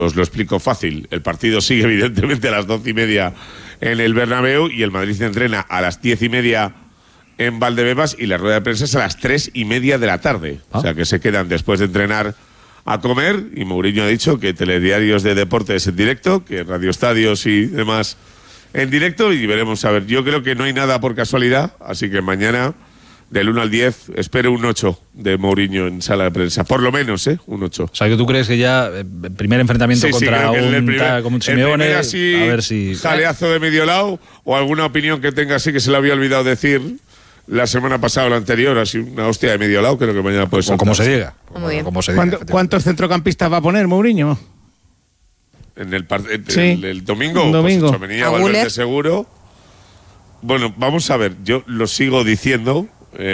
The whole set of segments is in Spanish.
Os lo explico fácil. El partido sigue evidentemente a las 12:30 en el Bernabéu y el Madrid entrena a las 10:30 en Valdebebas y la rueda de prensa es a las 3:30 de la tarde. O sea que se quedan después de entrenar a comer y Mourinho ha dicho que telediarios de deportes en directo, que radioestadios y demás en directo y veremos a ver. Yo creo que no hay nada por casualidad, así que mañana del 1 al 10 espero un 8 de Mourinho en sala de prensa, por lo menos, un 8. O sea, que tú crees que ya el primer enfrentamiento contra un Simeone, así, a ver si jaleazo de medio lado o alguna opinión que tenga así que se le había olvidado decir la semana pasada o la anterior, así una hostia de medio lado, creo que mañana puede ser. Como se diga. ¿Cuántos centrocampistas va a poner Mourinho? En el domingo, pues venía Valverde seguro. Bueno, vamos a ver, yo lo sigo diciendo,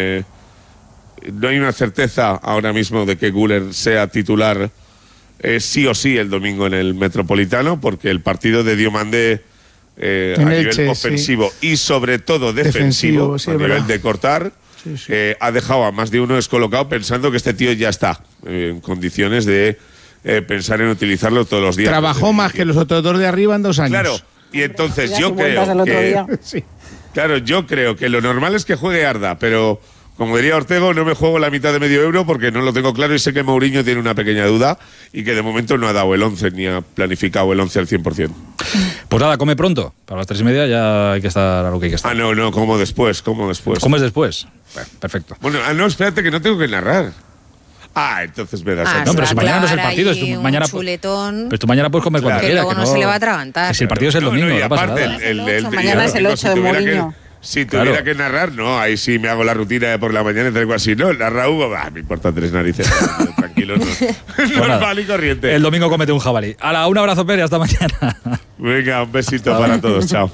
no hay una certeza ahora mismo de que Güler sea titular sí o sí el domingo en el Metropolitano, porque el partido de Diomandé a nivel ofensivo y sobre todo defensivo a nivel de cortar, ha dejado a más de uno descolocado pensando que este tío ya está en condiciones de pensar en utilizarlo todos los días. Trabajó más que los otros dos de arriba en 2 años. Claro, y entonces yo creo que... Claro, yo creo que lo normal es que juegue Arda, pero como diría Ortego, no me juego la mitad de medio euro porque no lo tengo claro y sé que Mourinho tiene una pequeña duda y que de momento no ha dado el 11 ni ha planificado el 11 al 100%. Pues nada, come pronto. Para las 3:30 ya hay que estar a lo que hay que estar. No, como después. ¿Comes después? Bueno, perfecto. Bueno, espérate que no tengo que narrar. Entonces me das. No, pero si mañana no es el partido, es tu mañana. Chuletón. Pero tú mañana puedes comer cuando quieras. Luego no se le va a atragantar. Si el partido es el domingo, y aparte, mañana es el 8 de Mourinho. Si tuviera que narrar, ahí sí me hago la rutina de por la mañana, tal cual. Si no, narra Hugo, me importan 3 narices. Tranquilo, normal y corriente. El domingo cómete un jabalí. Un abrazo, Pere, hasta mañana. Venga, un besito para todos, chao.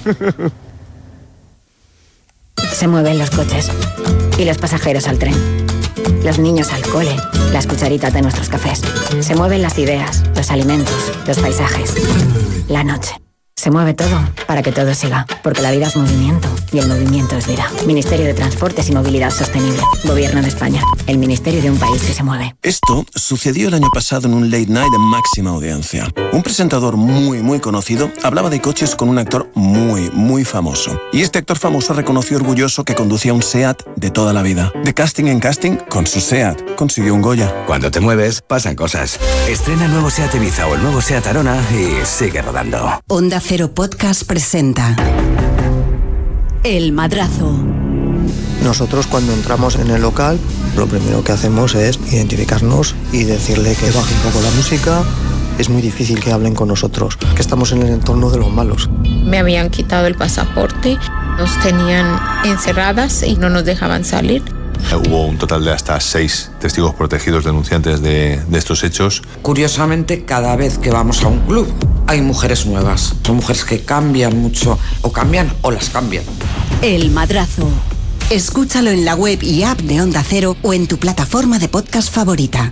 Se mueven los coches y los pasajeros al tren. Los niños al cole, las cucharitas de nuestros cafés. Se mueven las ideas, los alimentos, los paisajes, la noche. Se mueve todo para que todo siga, porque la vida es movimiento y el movimiento es vida. Ministerio de Transportes y Movilidad Sostenible. Gobierno de España. El ministerio de un país que se mueve. Esto sucedió el año pasado en un late night de máxima audiencia. Un presentador muy conocido hablaba de coches con un actor muy famoso. Y este actor famoso reconoció orgulloso que conducía un SEAT de toda la vida. De casting en casting, con su SEAT consiguió un Goya. Cuando te mueves, pasan cosas. Estrena el nuevo SEAT Ibiza o el nuevo SEAT Arona y sigue rodando. Onda Cero Podcast presenta El Madrazo. Nosotros cuando entramos en el local, lo primero que hacemos es identificarnos y decirle que baje un poco la música. Es muy difícil que hablen con nosotros, que estamos en el entorno de los malos. Me habían quitado el pasaporte, nos tenían encerradas y no nos dejaban salir. Hubo un total de hasta 6 testigos protegidos denunciantes de estos hechos. Curiosamente, cada vez que vamos a un club hay mujeres nuevas. Son mujeres que cambian mucho, o cambian o las cambian. El Madrazo. Escúchalo en la web y app de Onda Cero o en tu plataforma de podcast favorita.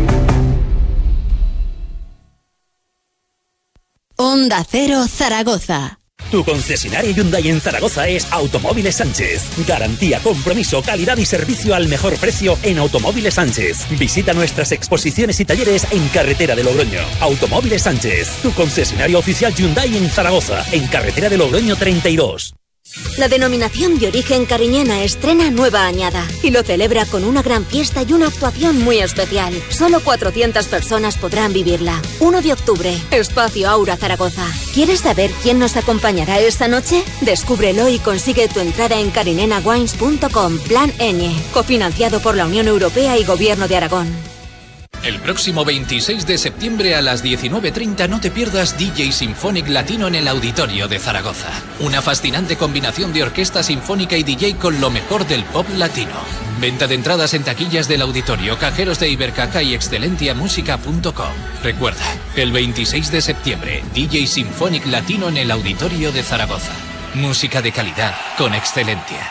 Onda Cero Zaragoza. Tu concesionario Hyundai en Zaragoza es Automóviles Sánchez. Garantía, compromiso, calidad y servicio al mejor precio en Automóviles Sánchez. Visita nuestras exposiciones y talleres en Carretera de Logroño. Automóviles Sánchez, tu concesionario oficial Hyundai en Zaragoza, en Carretera de Logroño 32. La denominación de origen cariñena estrena nueva añada y lo celebra con una gran fiesta y una actuación muy especial. Solo 400 personas podrán vivirla. 1 de octubre, Espacio Aura Zaragoza. ¿Quieres saber quién nos acompañará esta noche? Descúbrelo y consigue tu entrada en carinenawines.com. Plan Ñ, cofinanciado por la Unión Europea y Gobierno de Aragón. El próximo 26 de septiembre a las 19:30 no te pierdas DJ Symphonic Latino en el Auditorio de Zaragoza. Una fascinante combinación de orquesta sinfónica y DJ con lo mejor del pop latino. Venta de entradas en taquillas del auditorio, cajeros de Ibercaja y excelentiamusica.com. Recuerda, el 26 de septiembre, DJ Symphonic Latino en el Auditorio de Zaragoza. Música de calidad con Excelentia.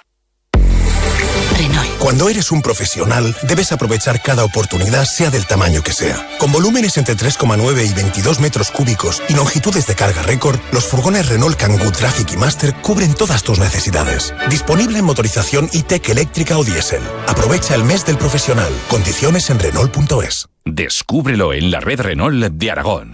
Cuando eres un profesional, debes aprovechar cada oportunidad, sea del tamaño que sea. Con volúmenes entre 3,9 y 22 metros cúbicos y longitudes de carga récord, los furgones Renault Kangoo Traffic y Master cubren todas tus necesidades. Disponible en motorización e-tech eléctrica o diésel. Aprovecha el mes del profesional. Condiciones en Renault.es. Descúbrelo en la red Renault de Aragón.